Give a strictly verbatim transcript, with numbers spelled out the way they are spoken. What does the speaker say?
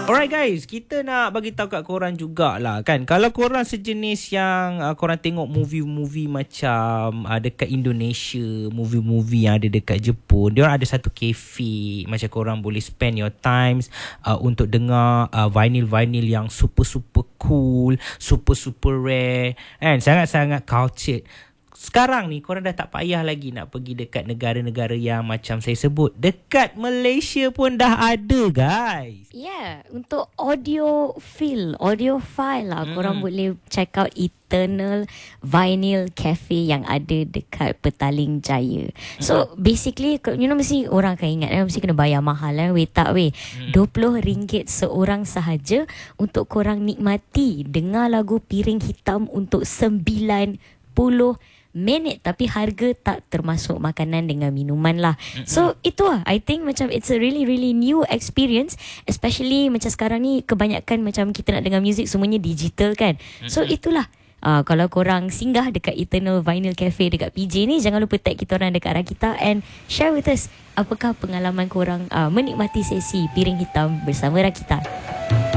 Alright guys, kita nak bagi tahu kat korang jugalah kan. Kalau korang sejenis yang uh, korang tengok movie-movie macam uh, dekat Indonesia, movie-movie yang ada dekat Jepun, dia orang ada satu cafe macam korang boleh spend your times uh, untuk dengar uh, vinyl-vinyl yang super-super cool, super-super rare kan, sangat-sangat cultured. Sekarang ni korang dah tak payah lagi nak pergi dekat negara-negara yang macam saya sebut. Dekat Malaysia pun dah ada guys. Yeah, untuk audio file, audio file lah. Hmm. Korang boleh check out Eternal Vinyl Cafe yang ada dekat Petaling Jaya. So hmm. basically, you know, mesti orang akan ingat eh, mesti kena bayar mahal eh. Weh tak weh, hmm. dua puluh ringgit seorang sahaja untuk korang nikmati dengar lagu Piring Hitam untuk sembilan puluh minit, tapi harga tak termasuk makanan dengan minuman lah. Mm-hmm. So itu lah, I think macam it's a really really new experience, especially macam sekarang ni kebanyakan macam kita nak dengar music semuanya digital kan. Mm-hmm. So itulah, uh, kalau korang singgah dekat Eternal Vinyl Cafe dekat P J ni, jangan lupa tag kita orang dekat Rakita and share with us apakah pengalaman korang uh, menikmati sesi Piring Hitam bersama Rakita.